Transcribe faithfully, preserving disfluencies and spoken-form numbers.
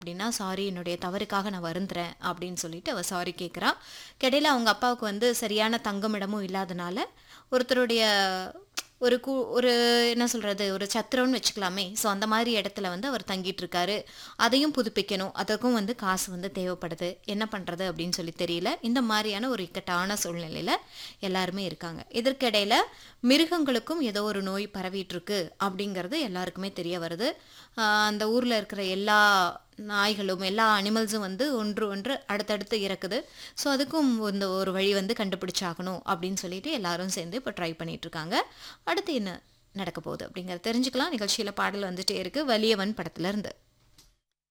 அப்படின்னா சாரி என்னுடைய தவறுக்காக நான் வருந்துறேன் அப்படின்னு சொல்லிட்டு அவ சாரி கேட்குறா. கிடையில அவங்க அப்பாவுக்கு வந்து சரியான தங்குமிடமும் இல்லாதனால ஒருத்தருடைய ஒரு கூ ஒரு என்ன சொல்றது ஒரு சத்திரம்னு வச்சுக்கலாமே. ஸோ அந்த மாதிரி இடத்துல வந்து அவர் தங்கிட்டு இருக்காரு. அதையும் புதுப்பிக்கணும். அதற்கும் வந்து காசு வந்து தேவைப்படுது. என்ன பண்றது அப்படின்னு சொல்லி தெரியல. இந்த மாதிரியான ஒரு இக்கட்டான சூழ்நிலையில எல்லாருமே இருக்காங்க. இதற்கிடையில மிருகங்களுக்கும் ஏதோ ஒரு நோய் பரவிட்டு இருக்கு அப்படிங்கிறது எல்லாருக்குமே தெரிய வருது. ஆஹ் அந்த ஊர்ல இருக்கிற எல்லா நாய்களும் எல்லா அனிமல்ஸும் வந்து ஒன்று ஒன்று அடுத்தடுத்து இறக்குது. ஸோ அதுக்கும் இந்த ஒரு வழி வந்து கண்டுபிடிச்சாகணும் அப்படின்னு சொல்லிட்டு எல்லாரும் சேர்ந்து இப்போ ட்ரை பண்ணிட்டு இருக்காங்க. அடுத்து என்ன நடக்க போகுது அப்படிங்கறத தெரிஞ்சுக்கலாம். நிகழ்ச்சியில பாடல் வந்துட்டே இருக்கு. வலியவன் படத்துல இருந்து.